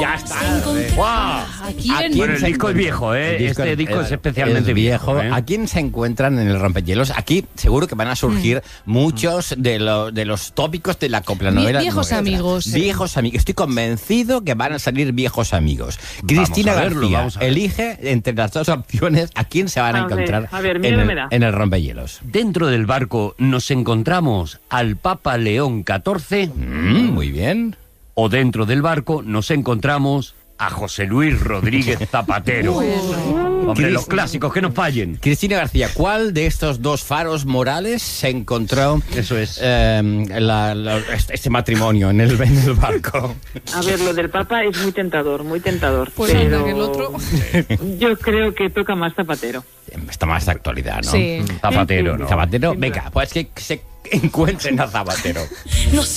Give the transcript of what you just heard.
Ya está. ¡Guau! Bueno, el disco es viejo, ¿eh? Este disco es especialmente viejo. ¿A quién se encuentran en el rompehielos? Aquí seguro que van a surgir muchos de los tópicos de la copla-novela. Viejos amigos. Viejos amigos. Estoy convencido que van a salir viejos amigos. Cristina García elige entre las dos opciones a quién se van a encontrar en el rompehielos. Dentro del barco nos encontramos al Papa León XIV. Muy bien. O dentro del barco nos encontramos a José Luis Rodríguez Zapatero. Hombre, los clásicos, que nos fallen. Cristina García, ¿cuál de estos dos faros morales se encontró este matrimonio en el barco? A ver, lo del Papa es muy tentador, muy tentador. Pues pero anda, que el otro... yo creo que toca más Zapatero. Está más de actualidad, ¿no? Sí. Zapatero, ¿no? Zapatero, venga, pues que se encuentren a Zapatero. No